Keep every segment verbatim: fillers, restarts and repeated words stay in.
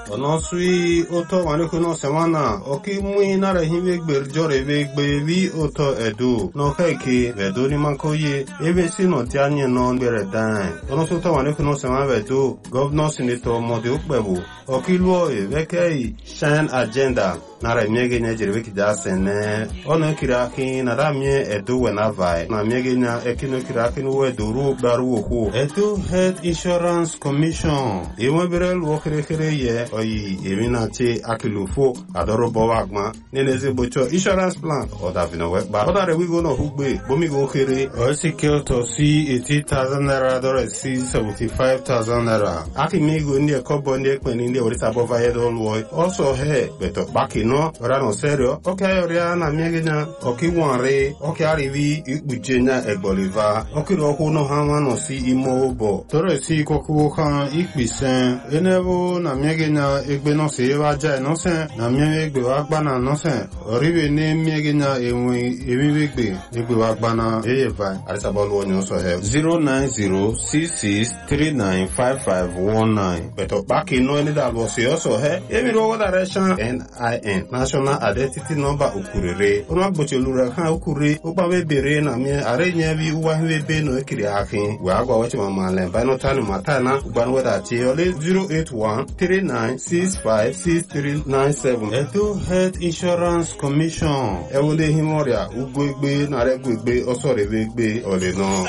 ono sui oto wane kuno semana oki mui nara hive gber jore ve gbe vi oto edu no keki vedu ni mankoye ebe si no tianye no ngere dan ono so to wane kuno semana vedu governor senator mode ukbebu oki luo e vekei shine agenda nara miege nya jere veki da sene ono kiraki nara mie edu wena vai na miege nya ekino kiraki no wedu ru daru oku edu health insurance commission ewe berel wokere kere ye oyi emina ti akilufo adoro bowagma neneze bocho insurance plan oda vino wekba oda re wigo no hugbe bomi go kere o secure to see eighty thousand naira dore see seventy-five thousand naira akimigo ndi ekobo ndi ekpeni ndi orita bova hedol boy also he beto bakino ora no serio okay ora na miegenya okiwanre okay arivi ikbujenya egboliva okiro ku no hanwa no si imo bo tore si koku kan ikpisen enevo na miegenya egbe no se waja no se na miegbe wa gba na no se oriwe ne miegenya enwe ewegbe egbe wa gba na eyeva arisabolu onyo so he zero nine zero six six three nine five five one nine beto bakino eni da bo se also he emiro direction N I N National Identity Number ukurere ono agboche lura kan ukure opa we bere na mi arenye bi uwa we be no ekiri akin we agwa wachi mama le ba no tanu matana ugban weda ti ole zero eight one three nine six five six three nine seven Edo Health Insurance Commission ewole himoria ugwegbe na regwegbe osore wegbe ole no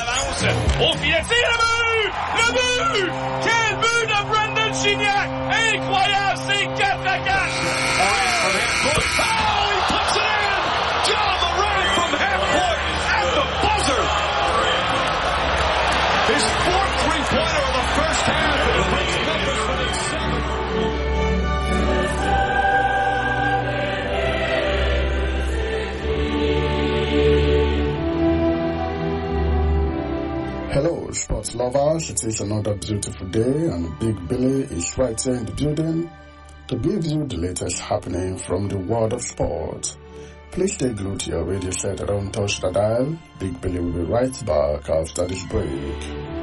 Quel but de Brendan Gignac! Incroyable, c'est quatre à quatre! Oh, he puts it in! John Moran from half court at the buzzer! His fourth three-pointer of the first half and brings Memphis within seven. Hello, sports lovers. It is another beautiful day, and Big Billy is right here in the building to give you the latest happening from the world of sport. Please stay glued to your radio set and don't touch the dial. Big Billy will be right back after this break.